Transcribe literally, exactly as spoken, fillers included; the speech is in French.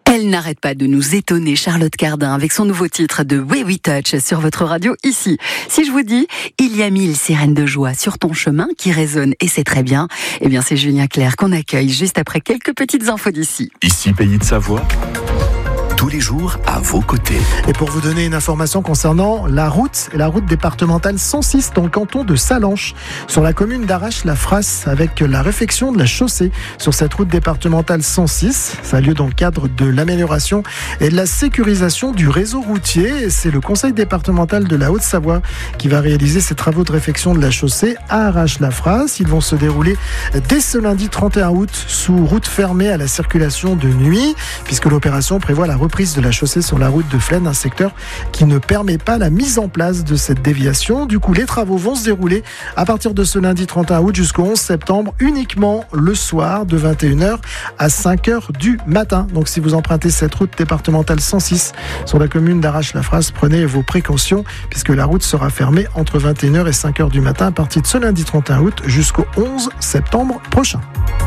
Elle n'arrête pas de nous étonner, Charlotte Cardin, avec son nouveau titre de We We Touch sur votre radio ici. Si je vous dis, il y a mille sirènes de joie sur ton chemin qui résonnent, et c'est très bien, eh bien c'est Julien Clerc qu'on accueille juste après quelques petites infos d'ici. Ici, Pays de Savoie, tous les jours à vos côtés. Et pour vous donner une information concernant la route, la route départementale cent six dans le canton de Salanches, sur la commune d'Arrache-la-Frasse, avec la réfection de la chaussée sur cette route départementale cent six. Ça a lieu dans le cadre de l'amélioration et de la sécurisation du réseau routier. Et c'est le conseil départemental de la Haute-Savoie qui va réaliser ces travaux de réfection de la chaussée à Arrache-la-Frasse. Ils vont se dérouler dès ce lundi trente et un août sous route fermée à la circulation de nuit, puisque l'opération prévoit la reprise de la chaussée sur la route de Flaine, un secteur qui ne permet pas la mise en place de cette déviation. Du coup, les travaux vont se dérouler à partir de ce lundi trente et un août jusqu'au onze septembre, uniquement le soir de vingt et une heures à cinq heures du matin. Donc si vous empruntez cette route départementale cent six sur la commune d'Arrache-la-Frasse, prenez vos précautions puisque la route sera fermée entre vingt et une heures et cinq heures du matin à partir de ce lundi trente et un août jusqu'au onze septembre prochain.